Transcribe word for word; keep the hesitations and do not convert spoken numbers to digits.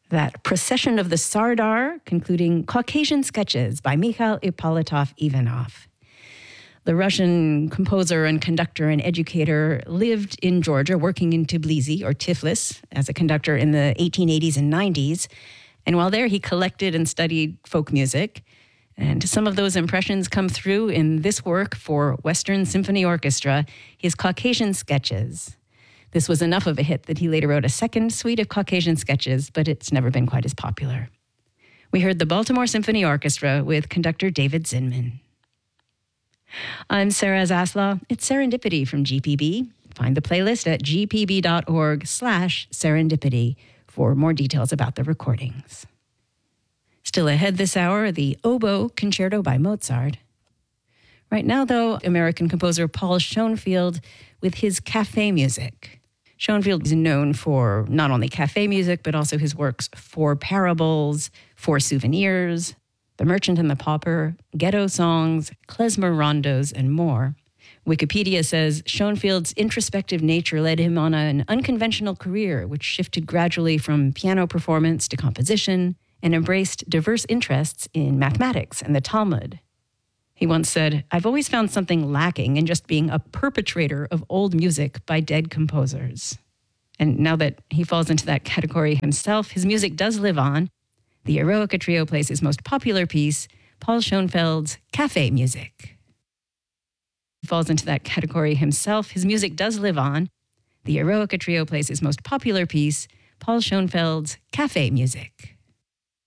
That Procession of the Sardar, concluding Caucasian Sketches by Mikhail Ippolitov-Ivanov. The Russian composer and conductor and educator lived in Georgia, working in Tbilisi, or Tiflis, as a conductor in the eighteen eighties and nineties. And while there, he collected and studied folk music. And some of those impressions come through in this work for Western Symphony Orchestra, his Caucasian Sketches. This was enough of a hit that he later wrote a second suite of Caucasian Sketches, but it's never been quite as popular. We heard the Baltimore Symphony Orchestra with conductor David Zinman. I'm Sarah Zaslaw. It's Serendipity from G P B. Find the playlist at gpb.org slash serendipity for more details about the recordings. Still ahead this hour, the Oboe Concerto by Mozart. Right now, though, American composer Paul Schoenfield with his cafe music. Schoenfield is known for not only cafe music, but also his works Four Parables, Four Souvenirs, The Merchant and the Pauper, Ghetto Songs, Klezmer Rondos, and more. Wikipedia says Schoenfield's introspective nature led him on an unconventional career, which shifted gradually from piano performance to composition and embraced diverse interests in mathematics and the Talmud. He once said, "I've always found something lacking in just being a perpetrator of old music by dead composers." And now that he falls into that category himself, his music does live on. The Eroica Trio plays his most popular piece, Paul Schoenfeld's Cafe Music. He falls into that category himself. His music does live on. The Eroica Trio plays his most popular piece, Paul Schoenfeld's Cafe Music.